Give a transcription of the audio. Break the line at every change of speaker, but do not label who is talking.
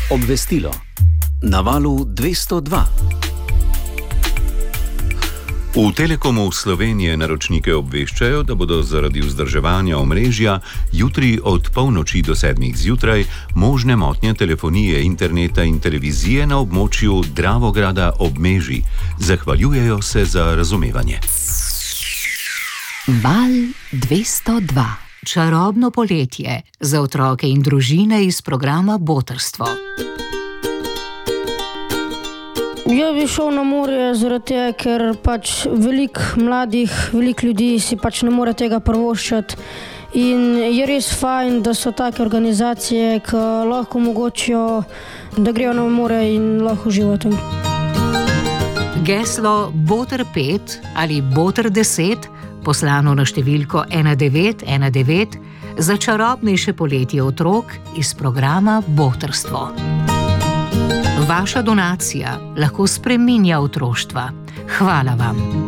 Obvestilo na valu 202.
V Telekomu Slovenije naročnike obveščajo, da bodo zaradi vzdrževanja omrežja jutri od polnoči do 7 zjutraj možne motnje telefonije, interneta in televizije na območju Dravograda ob Meži. Zahvaljujejo se za razumevanje.
Val 202. Čarobno poletje za otroke in družine iz programa Botrstvo.
Jaz bi šel na morje zaradi tega, ker pač veliko mladih, veliko ljudi si pač ne more tega privoščiti. In je res fajn, da so take organizacije, ki lahko omogočijo, da grejo na morje in lahko uživajo tam.
Geslo Botr 5 ali Botr 10, poslano na številko 1919, za čarobnejše poletje otrok iz programa Botrstvo. Vaša donacija lahko spreminja otroštva. Hvala vam.